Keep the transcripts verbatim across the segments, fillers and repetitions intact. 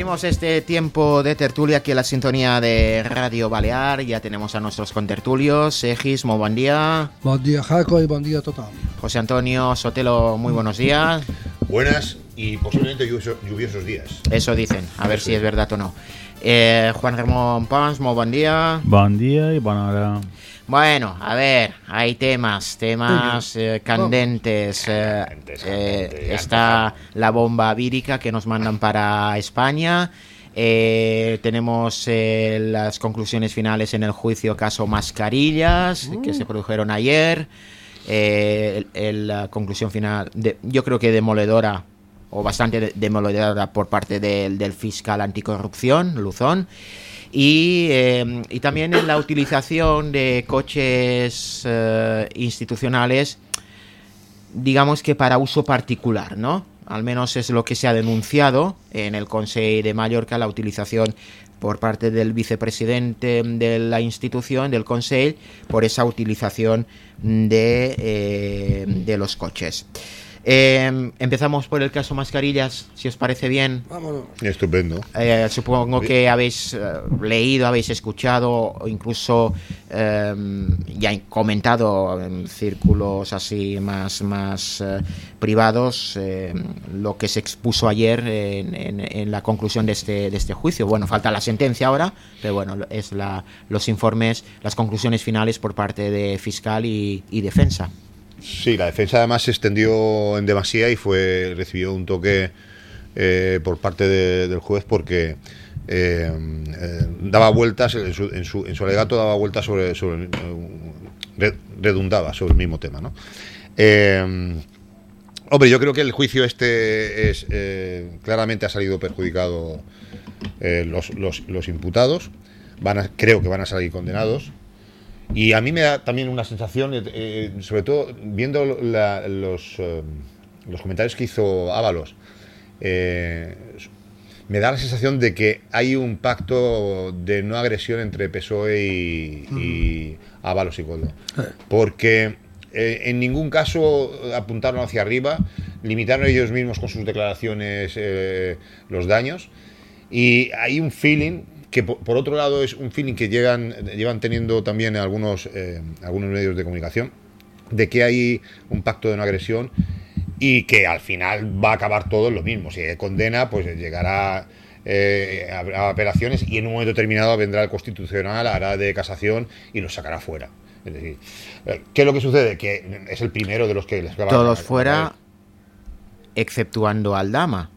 abrimos este tiempo de tertulia aquí en la sintonía de Radio Balear. Ya tenemos a nuestros contertulios. Segis, muy buen día. Buen día, Jaco, y buen día total. José Antonio Sotelo, muy buenos días. Buenas y posiblemente lluviosos, lluviosos días. Eso dicen, a ver si es verdad o no. Eh, Juan Ramón Pons, muy buen día. Buen día y buena hora. Bueno, a ver, hay temas, temas eh, candentes. Eh, Candentes, eh, candentes, está la bomba vírica que nos mandan para España. Eh, tenemos eh, las conclusiones finales en el juicio caso Mascarillas, uh. que se produjeron ayer. Eh, el, el, la conclusión final, de, yo creo que demoledora, o bastante de, demoledora por parte del, del fiscal anticorrupción, Luzón. Y, eh, y también en la utilización de coches eh, institucionales, digamos que para uso particular, ¿no? Al menos es lo que se ha denunciado en el Consell de Mallorca, la utilización por parte del vicepresidente de la institución, del Consell, por esa utilización de, eh, de los coches. Eh, empezamos por el caso Mascarillas, si os parece bien. Vámonos. Estupendo. Eh, supongo que habéis eh, leído, habéis escuchado o incluso eh, ya comentado en círculos así más, más eh, privados eh, lo que se expuso ayer en, en, en la conclusión de este, de este juicio. Bueno, falta la sentencia ahora, pero bueno, es la, los informes, las conclusiones finales por parte de fiscal y, y defensa. Sí, la defensa además se extendió en demasía y fue recibió un toque eh, por parte de, del juez porque eh, eh, daba vueltas en su, en su, en su alegato daba vueltas sobre, sobre eh, redundaba sobre el mismo tema, ¿no? Eh, hombre, yo creo que el juicio este es eh, claramente ha salido perjudicado eh, los, los, los imputados, van a, creo que van a salir condenados. Y a mí me da también una sensación, eh, sobre todo viendo la, los, eh, los comentarios que hizo Ábalos, eh, me da la sensación de que hay un pacto de no agresión entre P S O E y, y Ábalos y Koldo. Porque eh, en ningún caso apuntaron hacia arriba, limitaron ellos mismos con sus declaraciones eh, los daños. Y hay un feeling que por, por otro lado es un feeling que llegan, llevan teniendo también algunos, eh, algunos medios de comunicación, de que hay un pacto de no agresión y que al final va a acabar todo en lo mismo. Si condena, pues llegará eh, a, a apelaciones y en un momento determinado vendrá el Constitucional, hará de casación y los sacará fuera. Es decir, ¿qué es lo que sucede? Que es el primero de los que les acaba todos a, a, fuera, a exceptuando Aldama,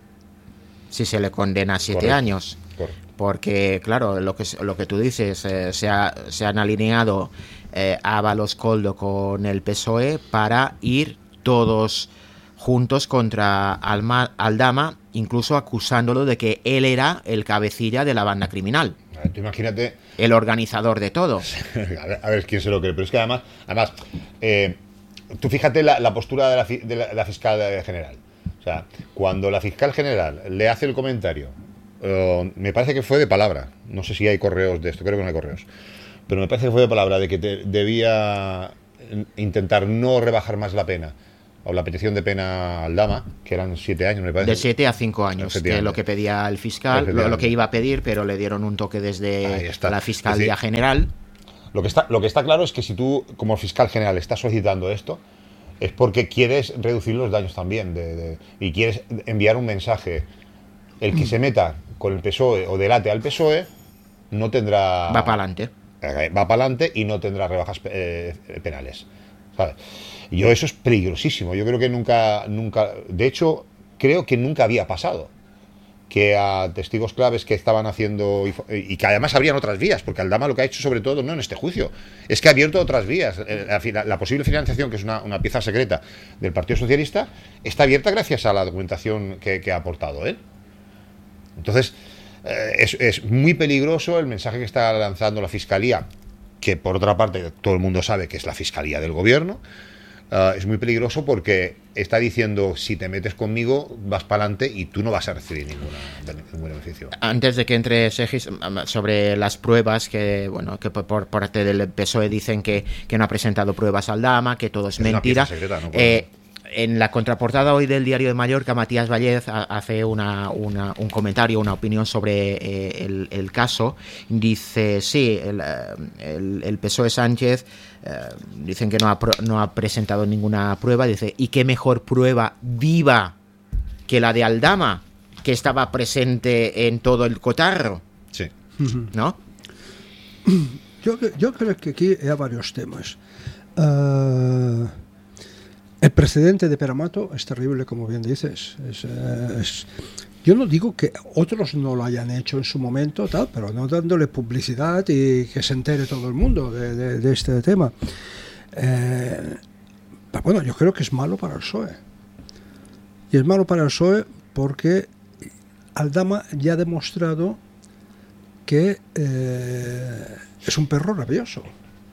si se le condena a siete Correcto. años. Correcto. Porque, claro, lo que, lo que tú dices, eh, se, ha, se han alineado eh, Ábalos Koldo con el P S O E para ir todos juntos contra Alma, Aldama, incluso acusándolo de que él era el cabecilla de la banda criminal. Tú imagínate. El organizador de todo. A ver, a ver quién se lo cree, pero es que además, además eh, tú fíjate la, la postura de la, de la, de la fiscal general. O sea, cuando la fiscal general le hace el comentario, Uh, me parece que fue de palabra, no sé si hay correos de esto, creo que no hay correos, pero me parece que fue de palabra de que te, debía intentar no rebajar más la pena o la petición de pena a Aldama, que eran siete años, me parece. De siete a cinco años, que es lo que pedía el fiscal, lo, lo que iba a pedir, pero le dieron un toque desde la Fiscalía es decir, General. Lo que, está, lo que está claro es que si tú, como fiscal general, estás solicitando esto, es porque quieres reducir los daños también de, de, y quieres enviar un mensaje. El que se meta con el P S O E o delate al P S O E no tendrá... Va para adelante. Va para adelante y no tendrá rebajas eh, penales. ¿Sabes? Y yo eso es peligrosísimo. Yo creo que nunca, nunca... De hecho, creo que nunca había pasado que a testigos claves que estaban haciendo... Y que además habrían otras vías, porque Aldama lo que ha hecho sobre todo, no en este juicio, es que ha abierto otras vías. La, la posible financiación, que es una, una pieza secreta del Partido Socialista, está abierta gracias a la documentación que, que ha aportado él. Entonces, eh, es, es muy peligroso el mensaje que está lanzando la Fiscalía, que por otra parte todo el mundo sabe que es la Fiscalía del Gobierno. Uh, es muy peligroso porque está diciendo, si te metes conmigo, vas para adelante y tú no vas a recibir ninguna, ningún beneficio. Antes de que entre Segis, sobre las pruebas, que bueno que por, por parte del P S O E dicen que, que no ha presentado pruebas Aldama, que todo es, es mentira. Secreta, ¿no? Eh, en la contraportada hoy del Diario de Mallorca, Matías Vallez hace una, una, un comentario, una opinión sobre eh, el, el caso. Dice, sí, el, el, el P S O E Sánchez eh, dicen que no ha, no ha presentado ninguna prueba. Dice, ¿y qué mejor prueba viva que la de Aldama, que estaba presente en todo el cotarro? Sí. ¿No? Yo, yo creo que aquí hay varios temas. Uh, el precedente de Peramato es terrible, como bien dices. Es, es, yo no digo que otros no lo hayan hecho en su momento, tal, pero no dándole publicidad y que se entere todo el mundo de, de, de este tema. Eh, pero bueno, yo creo que es malo para el P S O E. Y es malo para el P S O E porque Aldama ya ha demostrado que eh, es un perro rabioso.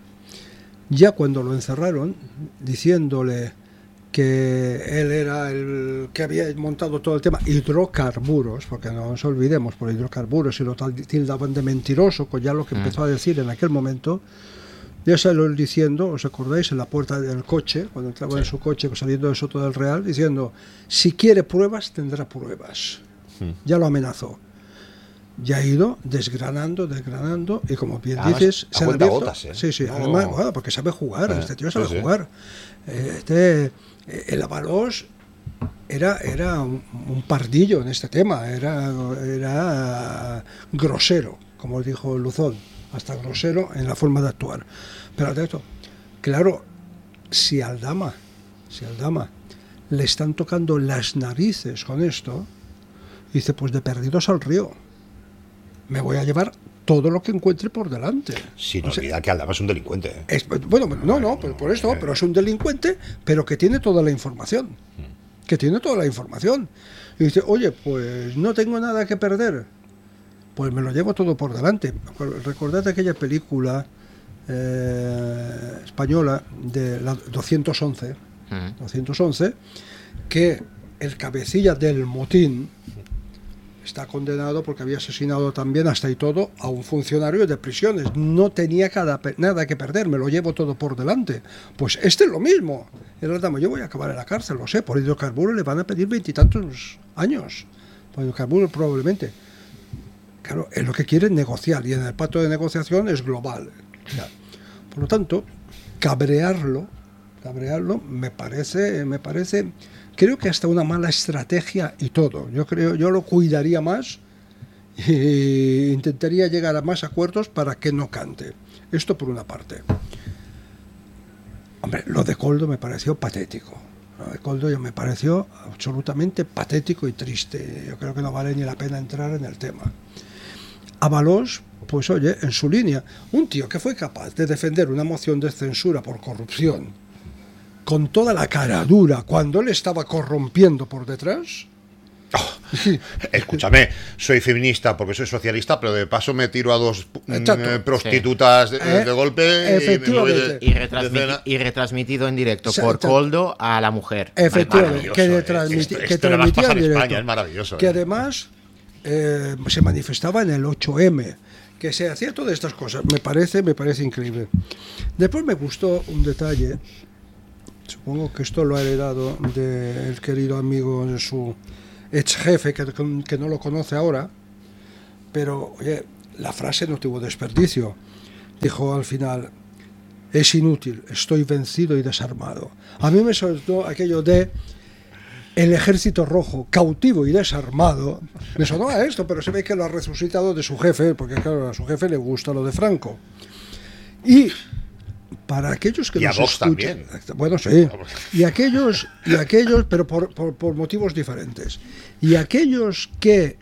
Ya cuando lo encerraron, diciéndole que él era el que había montado todo el tema hidrocarburos, porque no nos olvidemos, por hidrocarburos, y lo tildaban de mentiroso, con ya lo que empezó a decir en aquel momento, ya salió diciendo, ¿os acordáis? En la puerta del coche, cuando entraba sí. en su coche saliendo de Soto del Real, diciendo, si quiere pruebas, tendrá pruebas. Hmm. Ya lo amenazó. Ya ha ido desgranando, desgranando, y como bien además, dices, se han abierto. Botas, ¿eh? Sí, sí, no. además, bueno, porque sabe jugar, eh, este tío sabe sí, jugar. Sí. Este, el Avalos era, era un, un pardillo en este tema, era, era grosero, como dijo Luzón, hasta grosero en la forma de actuar. Pero de esto, claro, si Aldama, si Aldama le están tocando las narices con esto, dice, pues de perdidos al río. Me voy a llevar todo lo que encuentre por delante. Sin o sea, olvidar que Aldama es un delincuente. ¿eh? Es, bueno, no, no, no, por esto, pero es un delincuente, pero que tiene toda la información. Que tiene toda la información. Y dice, oye, pues no tengo nada que perder. Pues me lo llevo todo por delante. Recordad aquella película eh, española de la doscientos once, uh-huh. doscientos once, que el cabecilla del motín está condenado porque había asesinado también, hasta y todo, a un funcionario de prisiones. No tenía cada, nada que perder, me lo llevo todo por delante. Pues este es lo mismo. El Aldama, yo voy a acabar en la cárcel, lo sé, por hidrocarburos le van a pedir veintitantos años. Por hidrocarburos probablemente. Claro, es lo que quieren negociar, y en el pacto de negociación es global. Por lo tanto, cabrearlo, cabrearlo me parece, me parece... Creo que hasta una mala estrategia y todo. Yo creo, yo lo cuidaría más e intentaría llegar a más acuerdos para que no cante. Esto por una parte. Hombre, lo de Koldo me pareció patético. Lo de Koldo ya me pareció absolutamente patético y triste. Yo creo que no vale ni la pena entrar en el tema. Avalos, pues oye, en su línea, un tío que fue capaz de defender una moción de censura por corrupción con toda la cara dura cuando él estaba corrompiendo por detrás. Oh, escúchame, soy feminista porque soy socialista, pero de paso me tiro a dos eh, prostitutas sí. de, de, de golpe efectivamente. y, y, retransmiti- y retransmitido en directo por Exacto. Koldo a la mujer. Efectivamente, que, de transmiti- esto, que esto transmitía en directo. España, es maravilloso. Que eh. además eh, se manifestaba en el ocho eme, que se hacía todas estas cosas. Me parece, me parece increíble. Después me gustó un detalle. Supongo que esto lo ha heredado del querido amigo de su ex jefe, que, que no lo conoce ahora, pero oye, la frase no tuvo desperdicio. Dijo al final, es inútil, estoy vencido y desarmado. A mí me soltó aquello de el ejército rojo, cautivo y desarmado. Me sonó a esto, pero se ve que lo ha resucitado de su jefe, porque claro, a su jefe le gusta lo de Franco. Y para aquellos que y nos a Vox escuchan, también. Bueno, sí, y aquellos, y aquellos, pero por, por, por motivos diferentes, y aquellos que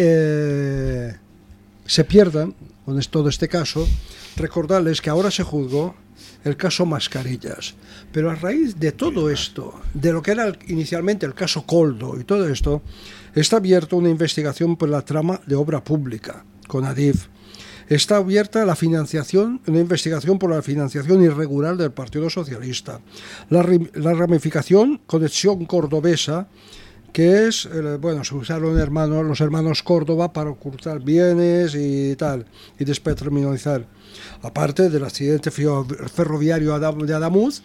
eh, se pierdan con todo este caso, recordarles que ahora se juzgó el caso Mascarillas, pero a raíz de todo esto, de lo que era inicialmente el caso Koldo y todo esto, está abierta una investigación por la trama de obra pública con Adif. Está abierta la financiación, una investigación por la financiación irregular del Partido Socialista. La, la ramificación Conexión Cordobesa, que es, eh, bueno, se usaron hermanos, los hermanos Córdoba para ocultar bienes y tal, y despatrimonializar. Aparte del accidente ferroviario de Adamuz,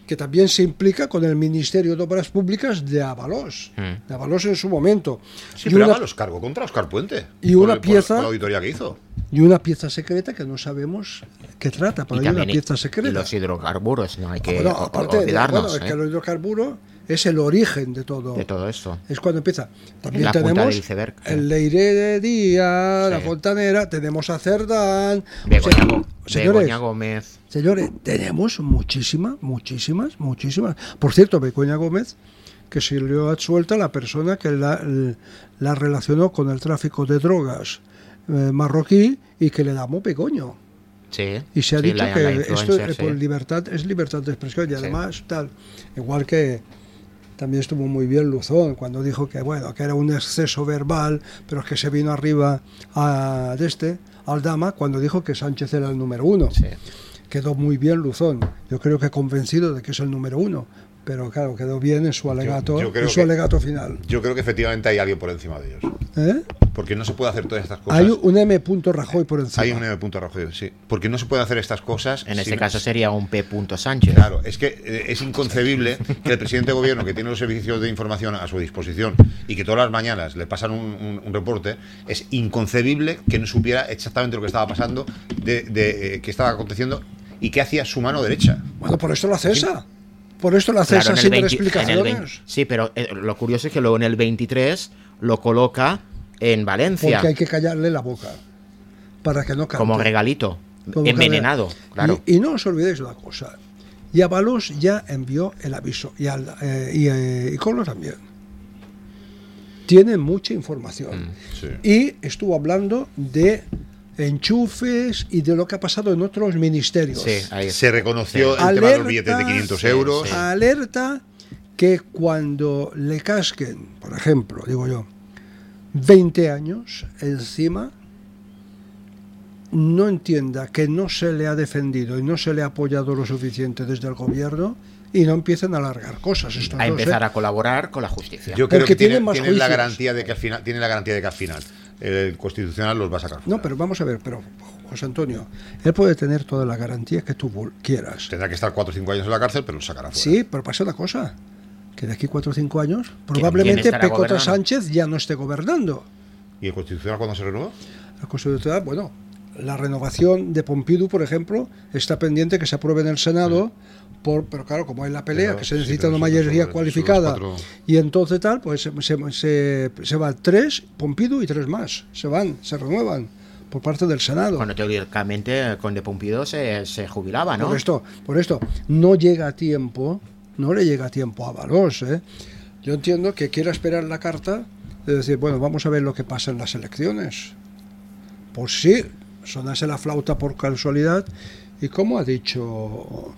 que también se implica con el Ministerio de Obras Públicas de Ábalos, mm. de Ábalos en su momento. Sí, y pero una, Ábalos cargó contra Óscar Puente. Y una por, pieza... Por la auditoría que hizo. Y una pieza secreta que no sabemos qué trata, pero y hay una pieza secreta. Y los hidrocarburos, no hay que bueno, aparte olvidarnos. De, bueno, ¿eh? es que el hidrocarburo es el origen de todo. De todo esto. Es cuando empieza. También la tenemos iceberg, el ¿eh? Leiré de Díaz, sí. la Fontanera, tenemos a Cerdán. Begoña, o sea, señores, Begoña Gómez. Señores, tenemos muchísimas, muchísimas, muchísimas. Por cierto, Begoña Gómez, que salió absuelta la persona que la, la relacionó con el tráfico de drogas eh, marroquí y que le llamó Begoño. Sí, y se ha sí, dicho la, que la esto sí. por libertad es libertad de expresión y sí. además tal, igual que también estuvo muy bien Luzón cuando dijo que bueno, que era un exceso verbal, pero es que se vino arriba a de este Aldama cuando dijo que Sánchez era el número uno. Sí. Quedó muy bien Luzón, yo creo que convencido de que es el número uno, pero claro, quedó bien en su alegato, yo, yo en su que, alegato final. Yo creo que efectivamente hay alguien por encima de ellos. ¿Eh? Porque no se puede hacer todas estas cosas. Hay un M. Rajoy por encima. Hay un M. Rajoy, sí. Porque no se puede hacer estas cosas. En este sin... caso sería un P. Sánchez. Claro, es que eh, es inconcebible que el presidente de gobierno, que tiene los servicios de información a su disposición y que todas las mañanas le pasan un, un, un reporte, es inconcebible que no supiera exactamente lo que estaba pasando, de, de eh, qué estaba aconteciendo y qué hacía su mano derecha. Bueno, por esto la cesa. ¿Sí? Por esto la cesa claro, sin dar explicaciones. veinte, sí, pero eh, lo curioso es que luego en el veintitrés lo coloca en Valencia. Porque hay que callarle la boca para que no cante. Como regalito, Como envenenado, que... claro. Y, y no os olvidéis de una cosa. Y Ábalos ya envió el aviso. Y, al, eh, y, eh, y Collor también. Tiene mucha información. Mm, sí. Y estuvo hablando de enchufes y de lo que ha pasado en otros ministerios. Sí, ahí se reconoció sí. el alerta, tema de los billetes de quinientos sí, euros. Sí. Alerta que cuando le casquen, por ejemplo, digo yo, veinte años encima, no entienda que no se le ha defendido y no se le ha apoyado lo suficiente desde el gobierno y no empiecen a alargar cosas. Estos a dos, empezar ¿eh? a colaborar con la justicia. Yo creo Porque que tiene, tienen más tiene la juicios. garantía de que al final, tiene la garantía de que al final el Constitucional los va a sacar fuera. No, pero vamos a ver, pero José Antonio, él puede tener toda la garantía que tú quieras. Tendrá que estar cuatro o cinco años en la cárcel, pero lo sacará fuera. Sí, pero pasa una cosa, que de aquí cuatro o cinco años probablemente Pecota Sánchez ya no esté gobernando. ¿Y el Constitucional cuándo se renueva? El Constitucional, bueno, la renovación de Pompidou, por ejemplo, está pendiente que se apruebe en el Senado, por, pero claro, como hay la pelea, pero, que se necesita sí, una mayoría sobre, cualificada, sobre y entonces tal, pues se, se, se, se van tres, Pompidou y tres más, se van, se renuevan por parte del Senado. Bueno, teóricamente con de Pompidou se, se jubilaba, ¿no? Por esto, por esto, no llega a tiempo, no le llega a tiempo a Ábalos, ¿eh? Yo entiendo que quiera esperar la carta de decir, bueno, vamos a ver lo que pasa en las elecciones. Pues sí, sonase la flauta por casualidad, y como ha dicho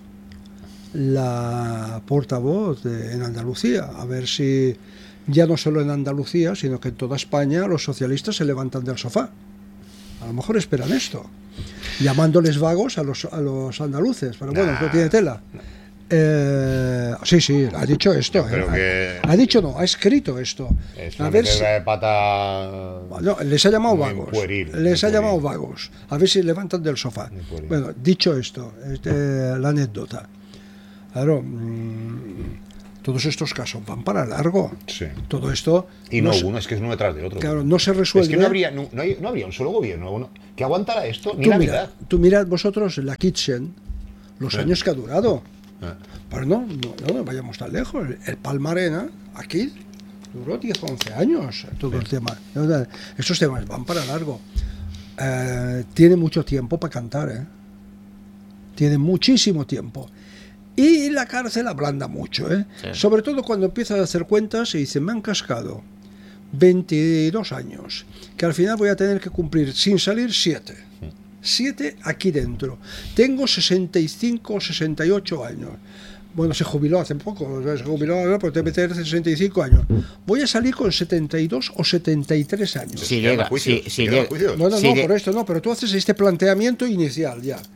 la portavoz de, en Andalucía, a ver si ya no solo en Andalucía, sino que en toda España los socialistas se levantan del sofá. A lo mejor esperan esto, llamándoles vagos a los, a los andaluces, pero bueno, nah, no tiene tela. Eh, sí, sí, ha dicho esto. Eh. Que ha, ha dicho no, ha escrito esto. A ver si de pata. No, les ha llamado vagos. Pueril, les ha llamado vagos. A ver si levantan del sofá. Bueno, dicho esto, este, la anécdota. Claro, mmm, todos estos casos van para largo. Sí. Todo esto. Y no, no uno, es que es uno detrás de otro. Claro, no se resuelve. Es que no habría, no, no, hay, no habría un solo gobierno uno, que aguantara esto, ni tú la mirad, mitad. Tú mirad vosotros la Kitchen, los sí. años que ha durado. Ah. Pero no, no, no vayamos tan lejos. El Palmarena, aquí, duró diez o once años todo sí. el tema. Estos temas van para largo. Eh, tiene mucho tiempo para cantar, ¿eh? Tiene muchísimo tiempo. Y la cárcel ablanda mucho, ¿eh? Sí. Sobre todo cuando empiezas a hacer cuentas y dicen, me han cascado veintidós años, que al final voy a tener que cumplir sin salir siete. Sí. Siete aquí dentro. Tengo sesenta y cinco o sesenta y ocho años. Bueno, se jubiló hace poco, se jubiló ahora porque debe tener sesenta y cinco años. Voy a salir con setenta y dos o setenta y tres años. Si llega, si, si llega. No, no, si no, llega. por esto no, pero tú haces este planteamiento inicial ya.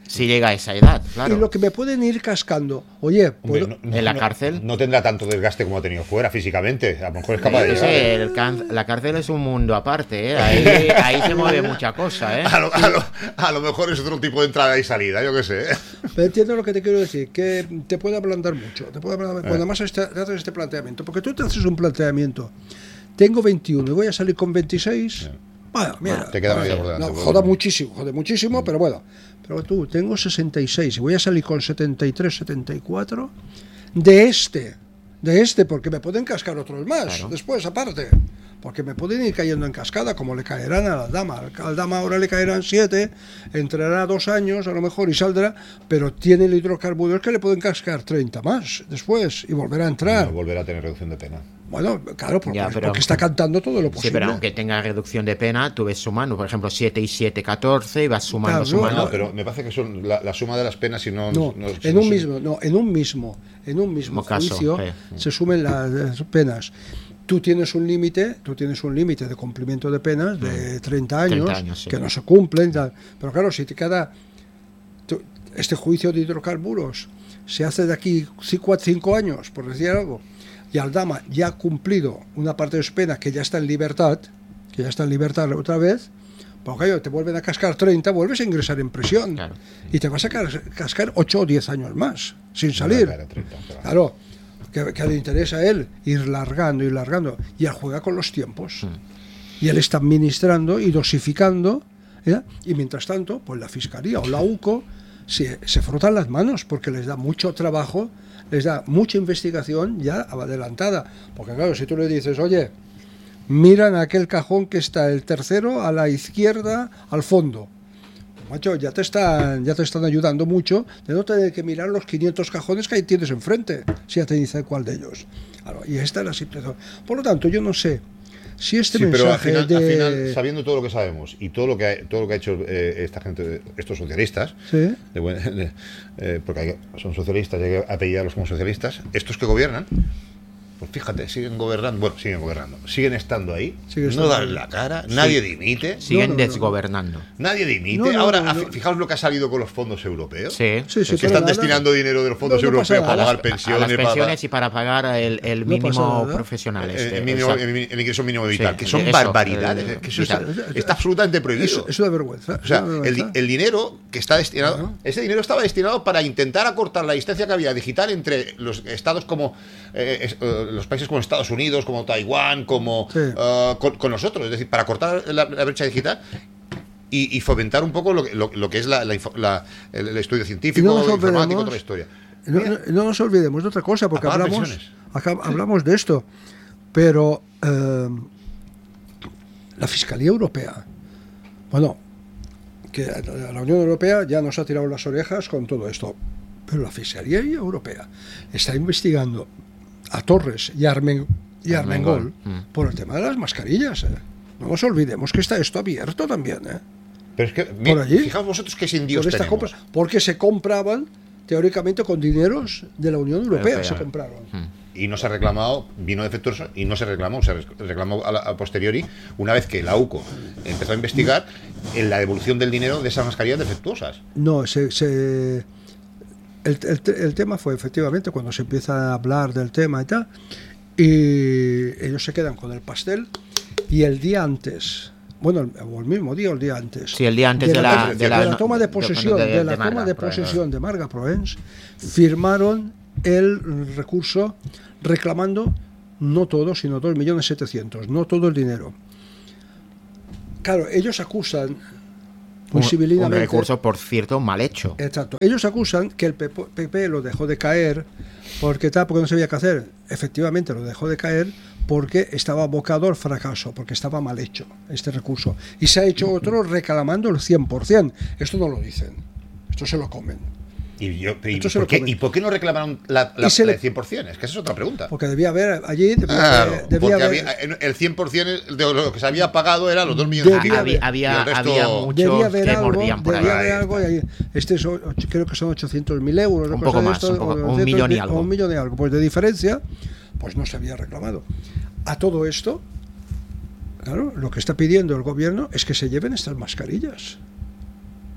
Si llega a esa edad, claro. Y lo que me pueden ir cascando, oye, Hombre, ¿puedo? no- no- ¿En la no- cárcel? No tendrá tanto desgaste como ha tenido fuera físicamente. A lo mejor es capaz de Ese, llegar. el can- la cárcel es un mundo aparte, ¿eh? Ahí, ahí se mueve mucha cosa, ¿eh? A lo, a lo- a lo mejor es otro tipo de entrada y salida, yo qué sé. Pero entiendo lo que te quiero decir, que te puede ablandar mucho, te puede ablandar, Eh. cuando más este- te haces este planteamiento, porque tú te haces un planteamiento, tengo veintiuno y voy a salir con veintiséis, bueno, mira, Te queda bueno, media por delante, no, pues. joda muchísimo, jode muchísimo, pero bueno, pero tú, tengo sesenta y seis y voy a salir con setenta y tres, setenta y cuatro de este, de este, porque me pueden cascar otros más, Claro. después aparte. Porque me pueden ir cayendo en cascada, como le caerán a la dama. Al dama ahora le caerán siete, entrará dos años a lo mejor y saldrá, pero tiene el hidrocarburos que le pueden cascar treinta más después y volverá a entrar. No volverá a tener reducción de pena. Bueno, claro, porque, Ya, pero- porque está cantando todo lo Sí, posible. pero aunque tenga reducción de pena, tú ves sumando, por ejemplo, siete y siete, catorce, y vas sumando, Claro, no, sumando. No, pero me parece que son la, la suma de las penas y no. No, no- en no un son- mismo, no, en un mismo, en un mismo Como caso, juicio sí. se sumen las, las penas. Tú tienes un límite, tú tienes un límite de cumplimiento de penas de treinta años, treinta años, sí. que no se cumplen, tal. Pero claro, si te queda tú- este juicio de hidrocarburos se hace de aquí cinco años, por decir algo, y Aldama ya ha cumplido una parte de su pena, que ya está en libertad, que ya está en libertad otra vez, pues claro, te vuelven a cascar treinta, vuelves a ingresar en prisión. Claro. Y te vas a cas- cascar ocho o diez años más, sin No salir. le caerá treinta, pero- Claro, que, que le interesa a él ir largando y largando. Y él juega con los tiempos. Y él está administrando y dosificando. ¿ya? Y mientras tanto, pues la Fiscalía o la U C O se, se frotan las manos porque les da mucho trabajo, les da mucha investigación ya adelantada. Porque claro, si tú le dices, oye, mira en aquel cajón que está el tercero a la izquierda al fondo. Macho, ya te están, ya te están ayudando mucho de no tener que mirar los quinientos cajones que ahí tienes enfrente, si ya te dice cuál de ellos. Claro, y esta es la situación. Por lo tanto, yo no sé si este Sí, pero al mensaje final, de... al final, sabiendo todo lo que sabemos y todo lo que ha, todo lo que ha hecho eh, esta gente, estos socialistas, Sí. de buen- de- eh, porque hay que- son socialistas y hay que apellidarlos como socialistas, estos que gobiernan, pues fíjate, siguen gobernando, bueno, siguen gobernando, siguen estando ahí, Siguen no estando dan ahí. la cara, nadie dimite, Siguen No, no, no, no. desgobernando. nadie dimite. No, no, Ahora, no, no. a- fijaos lo que ha salido con los fondos europeos. Sí. Sí, sí, que pero están nada. destinando dinero de los fondos No, no pasa europeos para nada. pagar A las pensiones, para- pensiones y para pagar el, el No mínimo pasa nada. profesional. Eh, este, el, mínimo- exacto. el, el ingreso mínimo vital, Sí, que son eso, barbaridades, eh, que eso está, vital. está absolutamente prohibido. Es, es una vergüenza. O sea, es una el, vergüenza. el dinero que está destinado, Ajá. ese dinero estaba destinado para intentar acortar la distancia que había digital entre los estados como eh, es- eh, los países como Estados Unidos, como Taiwán, como Sí. eh, con, con nosotros, es decir, para cortar la, la brecha digital y, y fomentar un poco lo, que- lo, lo que es la, la info- la- el, el estudio Y científico, no nos informático, olvidemos- toda la historia. No, no- no nos olvidemos de otra cosa, porque A pagar hablamos, pensiones. acá hablamos de esto, pero eh, la Fiscalía Europea, bueno, que la Unión Europea ya nos ha tirado las orejas con todo esto, pero la Fiscalía Europea está investigando a Torres y a, Armen- y a Armengol Armengol, mm. por el tema de las mascarillas. ¿eh? No nos olvidemos que está esto abierto también. ¿eh? Pero es que, mi- allí? fijaos vosotros qué sin Dios Por esta tenemos. compra, porque se compraban teóricamente con dineros de la Unión Europea, Europea. se compraron. Y no se ha reclamado, vino defectuoso y no se reclamó, se reclamó a, la, a posteriori, una vez que la U C O empezó a investigar en la devolución del dinero de esas mascarillas defectuosas. No, se, se- el, el te- el tema fue efectivamente cuando se empieza a hablar del tema y tal, y ellos se quedan con el pastel, y el día antes, bueno, el, o el mismo día o el día antes, Sí, el día antes de la- toma- de la- toma de de- posesión, de- de, de la Marga toma de Proens. posesión de Marga Proens, firmaron el recurso reclamando no todo, sino dos millones setecientos, no todo el dinero. Claro, ellos acusan muy Un, un civilinamente. recurso, por cierto, mal hecho. Exacto. Ellos acusan que el P P lo dejó de caer porque tal, porque no sabía qué hacer. Efectivamente lo dejó de caer porque estaba abocado al fracaso, porque estaba mal hecho este recurso. Y se ha hecho otro reclamando el cien por ciento. Esto no lo dicen. Esto se lo comen. ¿Y, yo, y, Esto se ¿por lo qué, comen. ¿Y por qué no reclamaron la, la, Y se la le- del cien por ciento? Es que esa es otra pregunta. Porque debía haber allí, debía, Claro, haber- debía porque haber, había, el cien por ciento de lo que se había pagado era los dos millones. Debía Ha- haber- había, y el había, resto- había debía muchos haber que algo, mordían por ahí. debía haber Ahí algo, y ahí- este es o- och- creo que son ochocientos mil euros, Un una poco cosa de más, esto, un poco- o un ochocientos millón y mil- algo. o un millón y algo, pues de diferencia, pues no se había reclamado. A todo esto, claro, lo que está pidiendo el gobierno es que se lleven estas mascarillas.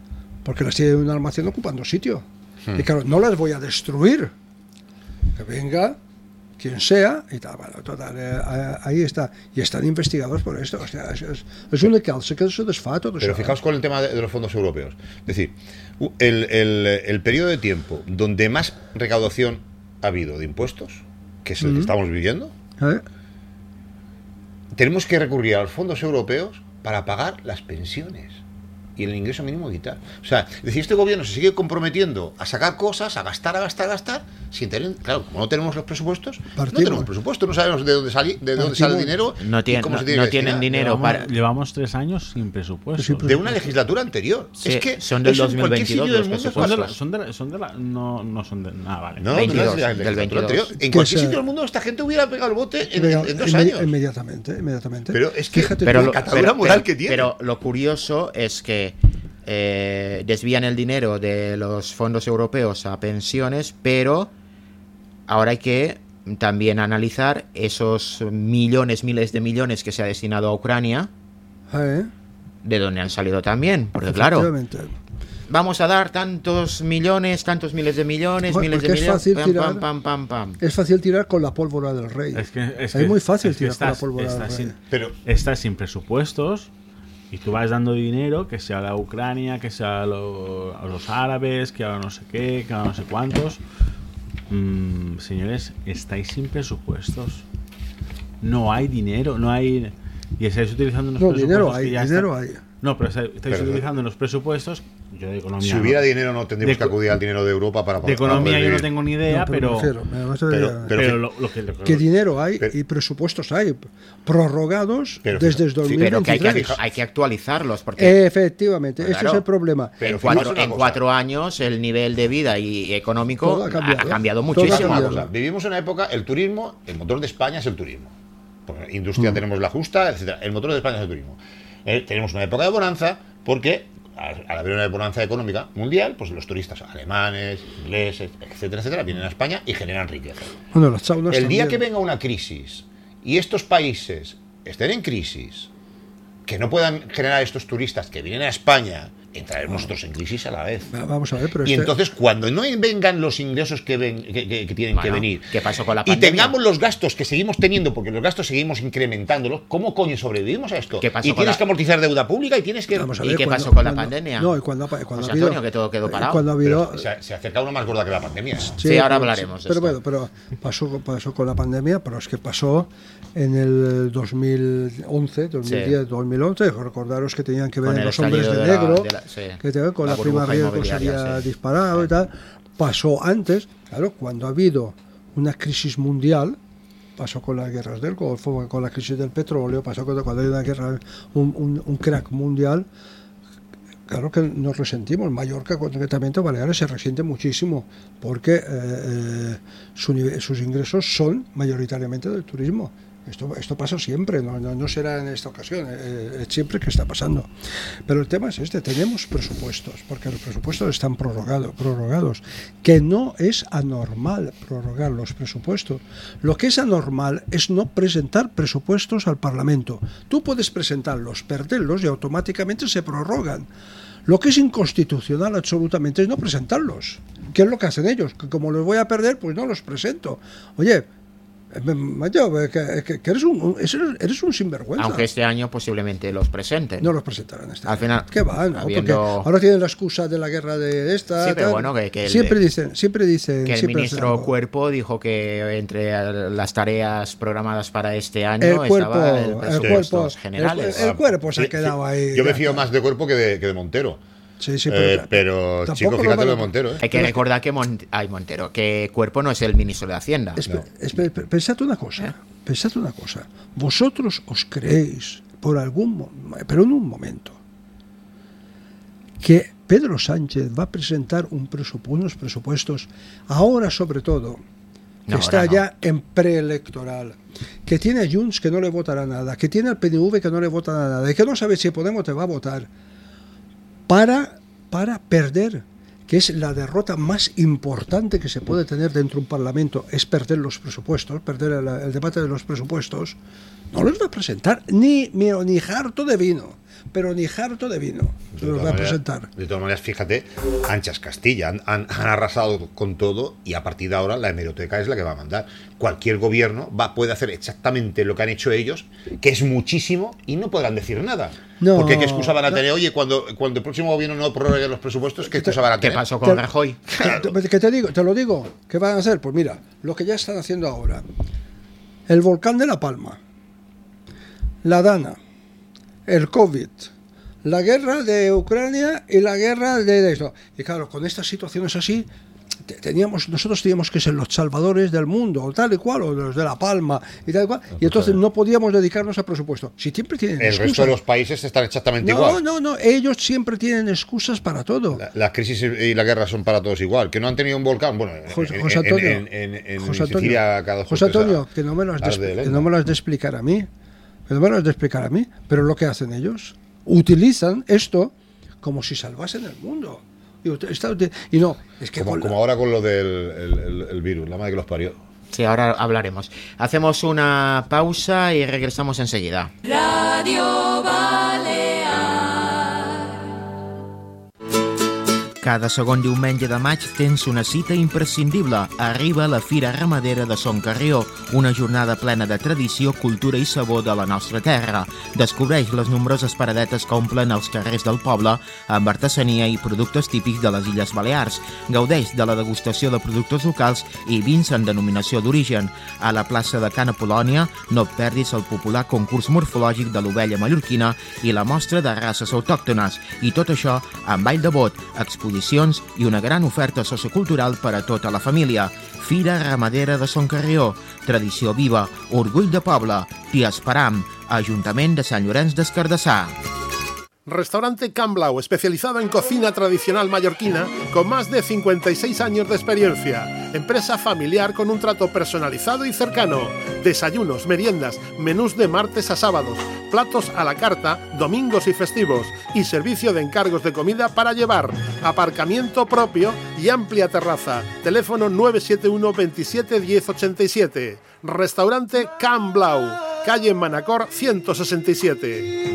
porque las tienen en un almacén ocupando sitio. Hmm. Y claro, no las voy a destruir. Que venga quien sea y tal. Bueno, total, eh, ahí está. Y están investigados por esto. O sea, es, es, es un calce que se desfa todo. Pero fijaos con el tema de, de los fondos europeos. Es decir, el, el, el periodo de tiempo donde más recaudación ha habido de impuestos, que es el mm. que estamos viviendo, ¿eh? Tenemos que recurrir a los fondos europeos para pagar las pensiones y el ingreso mínimo vital. O sea, es decir, este gobierno se sigue comprometiendo a sacar cosas, a gastar, a gastar, a gastar, sin tener, claro, como no tenemos los presupuestos, Partimos. no tenemos presupuesto, no sabemos de dónde sale, de dónde sale el dinero, no, tiene, cómo no, se tiene no que tienen dinero llevamos, para. Llevamos tres años sin presupuesto. De una legislatura anterior. Sí, es que son del dos mil veintidós del los son de la, son de la, son de la, no, no son de nada, vale. No, veintidós, no es de la del veintidós. Anterior. En cualquier sitio del mundo esta gente hubiera pegado el bote en, en, en dos años. Inmediatamente, inmediatamente. Pero es que fíjate, pero la lo, catadura pero, moral pero, que tiene. Pero lo curioso es que Eh, desvían el dinero de los fondos europeos a pensiones, pero ahora hay que también analizar esos millones, miles de millones que se ha destinado a Ucrania, ¿Eh? de dónde han salido también, porque claro, vamos a dar tantos millones, tantos miles de millones, bueno, miles de millones, es fácil pam, tirar, pam, pam, pam, pam. Es fácil tirar con la pólvora del rey. Es, que, es, es que, muy fácil es que tirar estás, con la pólvora del rey. Sin, pero estás sin presupuestos. Y tú vas dando dinero, que sea a la Ucrania, que sea a, lo, a los árabes, que a no sé qué, que a no sé cuántos. Mm, señores, estáis sin presupuestos. No hay dinero, no hay... Y estáis utilizando unos no, presupuestos dinero hay, que ya dinero están, hay. No, pero estáis pero, utilizando los presupuestos... Yo de economía, si hubiera no. dinero no tendríamos de, que acudir al dinero de Europa para poder... De economía yo no tengo ni idea, no, pero... pero... pero, pero, pero, pero lo, lo que... Lo, ¿Qué dinero hay? Pero, y presupuestos hay. Prorrogados pero, desde el dos mil veintitrés. Pero que hay que, hay que actualizarlos. Porque, efectivamente, claro, ese es el problema. Pero en cuatro, en cuatro años el nivel de vida y económico ha cambiado, ha cambiado muchísimo. Ha cambiado. Vivimos en una época, el turismo, el motor de España es el turismo. Por industria mm. tenemos la justa, etcétera. El motor de España es el turismo. Eh, tenemos una época de bonanza porque al haber una bonanza económica mundial, pues los turistas alemanes, ingleses, etcétera, etcétera, vienen a España y generan riqueza. Bueno, las saunas el día también. que venga una crisis y estos países estén en crisis, que no puedan generar estos turistas que vienen a España, entrar nosotros en crisis a la vez. Vamos a ver, pero y este... entonces cuando no vengan los ingresos que, ven, que, que, que tienen bueno, que venir, ¿qué pasó con la y pandemia? tengamos los gastos que seguimos teniendo, porque los gastos seguimos incrementándolos, ¿cómo coño sobrevivimos a esto? ¿Qué pasó y tienes la... que amortizar deuda pública y tienes que... Vamos a ver, ¿Y qué cuando, pasó con cuando, la pandemia? No, y cuando, cuando José ha habido, Antonio, que todo quedó parado. Cuando ha habido, se, se acerca una más gorda que la pandemia. Sí, sí ahora hablaremos. Sí, pero bueno, pero pasó, pasó con la pandemia, pero es que pasó en el dos mil once, dos mil diez, sí. dos mil once. Recordaros que tenían que ver los hombres de, de negro, de la, sí. que te, con la, la prima riesgo se había sí. disparado sí. y tal. Pasó antes, claro, cuando ha habido una crisis mundial, pasó con las guerras del Golfo, con la crisis del petróleo, pasó cuando, cuando hay una guerra, un, un, un crack mundial. Claro que nos resentimos. Mallorca, concretamente, Baleares se resiente muchísimo porque eh, eh, su nivel, sus ingresos son mayoritariamente del turismo. Esto, esto pasa siempre, no, no, no será en esta ocasión, eh, es siempre que está pasando. Pero el tema es este, tenemos presupuestos, porque los presupuestos están prorrogados, prorrogados, que no es anormal prorrogar los presupuestos. Lo que es anormal es no presentar presupuestos al Parlamento. Tú puedes presentarlos, perderlos y automáticamente se prorrogan. Lo que es inconstitucional absolutamente es no presentarlos. ¿Qué es lo que hacen ellos? Que como los voy a perder, pues no los presento. Oye, Mayo, que, que, que eres, un, eres un sinvergüenza. Aunque este año posiblemente los presenten. No los presentarán este Al año. final, ¿Qué va? ¿No? habiendo... Porque ahora tienen la excusa de la guerra de esta. Sí, pero tal. bueno, que, que el, siempre dicen, siempre dicen. que el siempre ministro Cuerpo dijo que entre las tareas programadas para este año el cuerpo, estaba el presupuestos el cuerpo, generales. El, el cuerpo se sí, ha quedado sí. ahí. Yo me fío más de Cuerpo que de, que de Montero. Sí, sí, pero, eh, pero chico, fíjate lo de Montero. ¿eh? Hay que recordar que Mont ay, Montero, que Cuerpo no es el ministro de Hacienda. Espe no. espe pensad una cosa, ¿Eh? pensad una cosa. Vosotros os creéis, por algún pero en un momento, que Pedro Sánchez va a presentar un presupuesto, unos presupuestos, ahora sobre todo, que no, está no. ya en preelectoral, que tiene a Junts que no le votará nada, que tiene al P N V que no le votará nada, y que no sabe si Podemos te va a votar, para, para perder, que es la derrota más importante que se puede tener dentro de un parlamento, es perder los presupuestos, perder el, el debate de los presupuestos. No los va a presentar, ni, ni, ni harto de vino, pero ni harto de vino se los va a presentar. De todas maneras, fíjate, Anchas Castilla, han, han, han arrasado con todo y a partir de ahora la hemeroteca es la que va a mandar. Cualquier gobierno va, puede hacer exactamente lo que han hecho ellos, que es muchísimo, y no podrán decir nada. No, porque ¿qué excusa van a tener? No. Oye, cuando, cuando el próximo gobierno no prorrogue los presupuestos, ¿qué excusa van a tener? ¿Qué pasó con Rajoy? Claro. ¿Qué te digo? Te lo digo. ¿Qué van a hacer? Pues mira, lo que ya están haciendo ahora. El volcán de La Palma, la Dana, el COVID, la guerra de Ucrania y la guerra de eso. Y claro, con estas situaciones así, teníamos nosotros teníamos que ser los salvadores del mundo, tal y cual, o los de La Palma y tal y cual. Y entonces no podíamos dedicarnos al presupuesto. Si siempre tienen el excusas. resto de los países están exactamente no, igual. No, no, no. Ellos siempre tienen excusas para todo. La, la crisis y la guerra son para todos igual. Que no han tenido un volcán. Bueno, José, José Antonio, en, en, en, en José Antonio, Sicilia cada dos José Antonio, que no me lo has de, que no me lo has de explicar a mí. Que no me lo has de explicar a mí. Pero lo que hacen ellos, utilizan esto como si salvasen el mundo. Y no, es que como, la... como ahora con lo del el, el, el virus, la madre que los parió. Sí, ahora hablaremos. Hacemos una pausa y regresamos enseguida. Radio Balear. Cada segon diumenge de maig tens una cita imprescindible. Arriba la Fira Ramadera de Son Carrió, una jornada plena de tradició, cultura i sabor de la nostra terra. Descobreix les nombroses paradetes que omplen els carrers del poble amb artesania i productes típics de les Illes Balears. Gaudeix de la degustació de productes locals i vins en denominació d'origen. A la plaça de Can Apol·lònia no et perdis el popular concurs morfològic de l'ovella mallorquina i la mostra de races autòctones. I tot això amb ball de bot, exposicions i una gran oferta sociocultural per a tota la família. Fira Ramadera de Son Carrió, tradició viva, orgull de poble. T'hi esperam. Ajuntament de Sant Llorenç des Cardassar. Restaurante Can Blau, especializado en cocina tradicional mallorquina, con más de cincuenta y seis años de experiencia. Empresa familiar con un trato personalizado y cercano. Desayunos, meriendas, menús de martes a sábados, platos a la carta, domingos y festivos, y servicio de encargos de comida para llevar. Aparcamiento propio y amplia terraza. Teléfono nueve siete uno veintisiete diez ochenta y siete. Restaurante Can Blau, calle Manacor ciento sesenta y siete.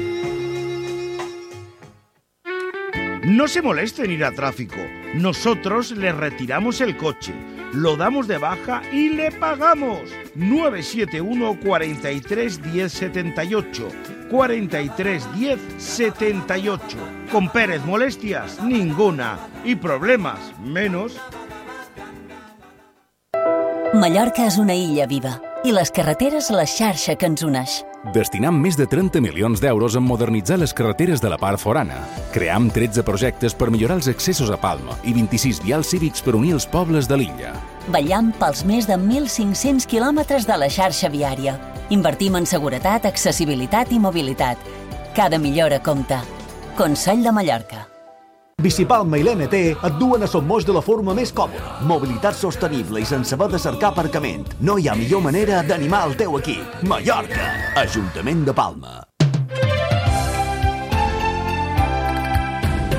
No se moleste en ir a tráfico. Nosotros le retiramos el coche, lo damos de baja y le pagamos. nueve siete uno cuarenta y tres diez setenta y ocho. cuarenta y tres diez setenta y ocho. Con Pérez, molestias ninguna y problemas menos. Mallorca és una illa viva i les carreteres la xarxa que ens uneix. Destinam més de trenta milions d'euros en modernitzar les carreteres de la part forana. Cream tretze projectes per millorar els accessos a Palma i vint-i-sis vials cívics per unir els pobles de l'illa. Vetllam pels més de mil cinc-cents quilòmetres de la xarxa viària. Invertim en seguretat, accessibilitat i mobilitat. Cada millora compta. Consell de Mallorca. Bicipalma i l'M T et duen a Son Moix de la forma més còmoda. Mobilitat sostenible i sense haver de cercar aparcament. No hi ha millor manera d'animar el teu equip. Mallorca, Ajuntament de Palma.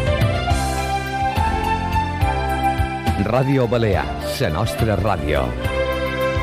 Ràdio Balear, la nostra ràdio.